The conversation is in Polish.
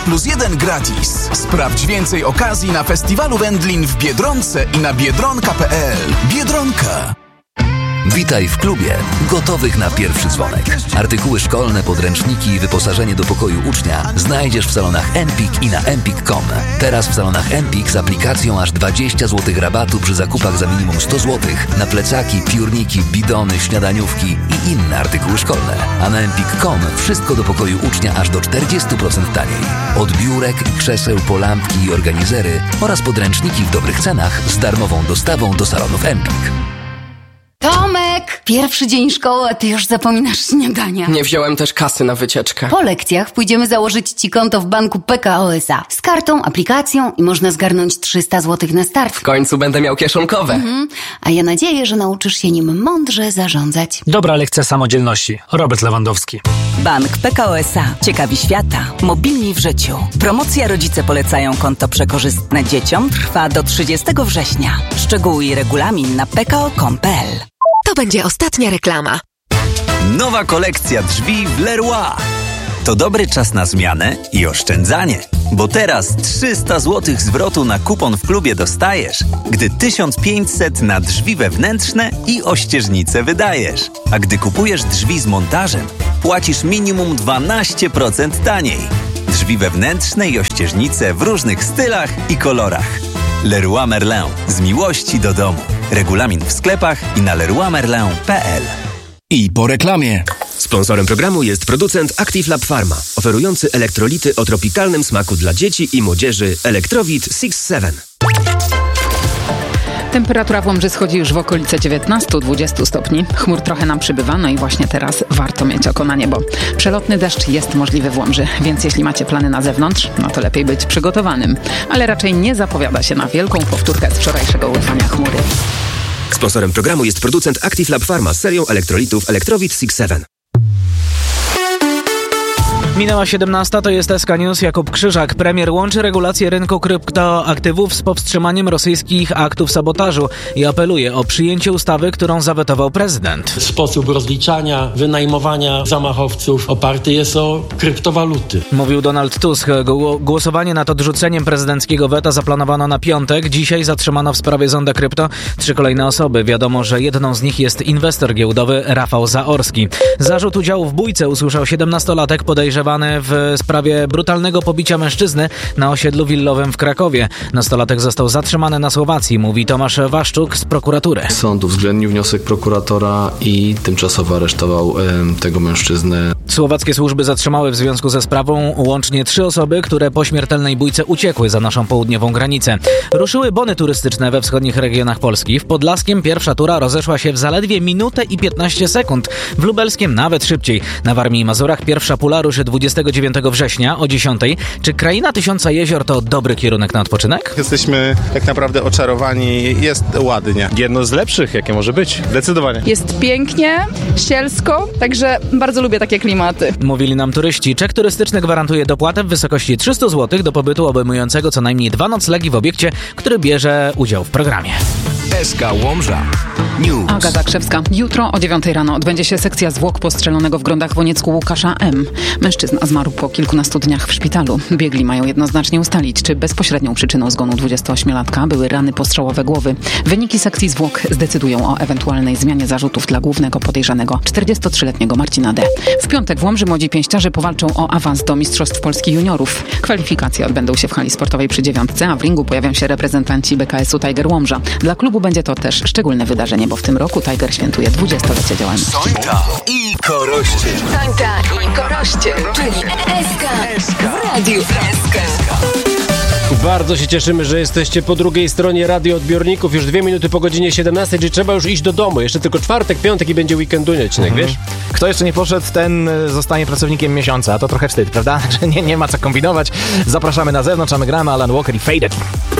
1+1 gratis. Sprawdź więcej okazji na Festiwalu Wędlin w Biedronce i na biedronka.pl. Biedronka. Witaj w klubie gotowych na pierwszy dzwonek. Artykuły szkolne, podręczniki i wyposażenie do pokoju ucznia znajdziesz w salonach Empik i na empik.com. Teraz w salonach Empik z aplikacją aż 20 zł rabatu przy zakupach za minimum 100 zł na plecaki, piórniki, bidony, śniadaniówki i inne artykuły szkolne. A na empik.com wszystko do pokoju ucznia aż do 40% taniej. Od biurek, krzeseł po lampki i organizery oraz podręczniki w dobrych cenach z darmową dostawą do salonów Empik. Tomek! Pierwszy dzień szkoły, a ty już zapominasz śniadania. Nie wziąłem też kasy na wycieczkę. Po lekcjach pójdziemy założyć ci konto w banku PKO SA. Z kartą, aplikacją i można zgarnąć 300 zł na start. W końcu będę miał kieszonkowe. A ja nadzieję, że nauczysz się nim mądrze zarządzać. Dobra lekcja samodzielności. Robert Lewandowski. Bank PKO SA. Ciekawi świata. Mobilni w życiu. Promocja Rodzice polecają konto przekorzystne dzieciom trwa do 30 września. Szczegóły i regulamin na pko.com.pl. To będzie ostatnia reklama. Nowa kolekcja drzwi w Leroy. To dobry czas na zmianę i oszczędzanie, bo teraz 300 zł zwrotu na kupon w klubie dostajesz, gdy 1500 na drzwi wewnętrzne i ościeżnice wydajesz. A gdy kupujesz drzwi z montażem, płacisz minimum 12% taniej. Drzwi wewnętrzne i ościeżnice w różnych stylach i kolorach. Leroy Merlin. Z miłości do domu. Regulamin w sklepach i na leroymerlin.pl. I po reklamie. Sponsorem programu jest producent Active Lab Pharma, oferujący elektrolity o tropikalnym smaku dla dzieci i młodzieży Electrowit 6-7. Temperatura w Łomży schodzi już w okolice 19-20 stopni. Chmur trochę nam przybywa, no i właśnie teraz warto mieć oko na niebo. Przelotny deszcz jest możliwy w Łomży, więc jeśli macie plany na zewnątrz, no to lepiej być przygotowanym. Ale raczej nie zapowiada się na wielką powtórkę z wczorajszego urwania chmury. Sponsorem programu jest producent Active Lab Pharma z serią elektrolitów Electrowit 6-7. Minęła 17, to jest SK News. Jakub Krzyżak. Premier łączy regulacje rynku kryptoaktywów z powstrzymaniem rosyjskich aktów sabotażu i apeluje o przyjęcie ustawy, którą zawetował prezydent. Sposób rozliczania, wynajmowania zamachowców oparty jest o kryptowaluty. Mówił Donald Tusk. Głosowanie nad odrzuceniem prezydenckiego weta zaplanowano na piątek. Dzisiaj zatrzymano w sprawie Zonda Krypto 3 kolejne osoby. Wiadomo, że jedną z nich jest inwestor giełdowy Rafał Zaorski. Zarzut udziału w bójce usłyszał 17-latek podejrzewany w sprawie brutalnego pobicia mężczyzny na osiedlu willowym w Krakowie. Nastolatek został zatrzymany na Słowacji, mówi Tomasz Waszczuk z prokuratury. Sąd uwzględnił wniosek prokuratora i tymczasowo aresztował tego mężczyznę. Słowackie służby zatrzymały w związku ze sprawą łącznie 3 osoby, które po śmiertelnej bójce uciekły za naszą południową granicę. Ruszyły bony turystyczne we wschodnich regionach Polski. W Podlaskiem pierwsza tura rozeszła się w zaledwie minutę i 15 sekund. W Lubelskiem nawet szybciej. Na Warmii i Mazurach pierwsza pula ruszy 29 września o 10. Czy Kraina Tysiąca Jezior to dobry kierunek na odpoczynek? Jesteśmy tak naprawdę oczarowani. Jest ładnie. Jedno z lepszych, jakie może być. Zdecydowanie. Jest pięknie, sielsko, także bardzo lubię takie klimaty. Mówili nam turyści. Czek turystyczny gwarantuje dopłatę w wysokości 300 zł do pobytu obejmującego co najmniej 2 noclegi w obiekcie, który bierze udział w programie. SK Łomża News. Aga Zakrzewska. Jutro o 9 rano odbędzie się sekcja zwłok postrzelonego w Grądach Woniecku Łukasza M. Mężczyzna zmarł po kilkunastu dniach w szpitalu. Biegli mają jednoznacznie ustalić, czy bezpośrednią przyczyną zgonu 28-latka były rany postrzałowe głowy. Wyniki sekcji zwłok zdecydują o ewentualnej zmianie zarzutów dla głównego podejrzanego, 43-letniego Marcina D. W piątek w Łomży młodzi pięściarze powalczą o awans do Mistrzostw Polski Juniorów. Kwalifikacje odbędą się w hali sportowej przy 9, a w ringu pojawią się reprezentanci BKS-u Tiger Łomża. Dla klubu będzie to też szczególne wydarzenie, bo w tym roku Tiger świętuje 20-lecie działalności. Sońta i Koroście. Sońta i Koroście, czyli SK w Radiu SK. Bardzo się cieszymy, że jesteście po drugiej stronie radioodbiorników. Już 2 minuty po godzinie 17, czyli trzeba już iść do domu. Jeszcze tylko czwartek, piątek i będzie weekendunny odcinek, wiesz? Kto jeszcze nie poszedł, ten zostanie pracownikiem miesiąca. To trochę wstyd, prawda? Że nie ma co kombinować. Zapraszamy na zewnątrz, a my gramy Alan Walker i Faded.